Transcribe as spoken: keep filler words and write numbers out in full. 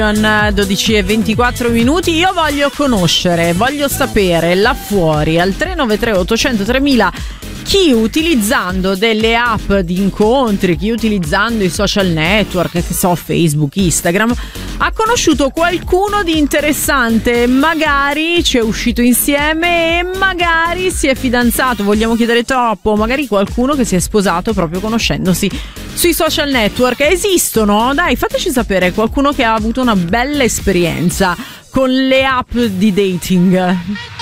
dodici e ventiquattro minuti. Io voglio conoscere, voglio sapere là fuori al tre nove tre otto zero zero tremila chi utilizzando delle app di incontri, chi utilizzando i social network, che so, Facebook, Instagram, ha conosciuto qualcuno di interessante, magari ci è uscito insieme e magari si è fidanzato. Vogliamo chiedere troppo? Magari qualcuno che si è sposato proprio conoscendosi sui social network. Esistono? Dai, fateci sapere qualcuno che ha avuto una bella esperienza con le app di dating.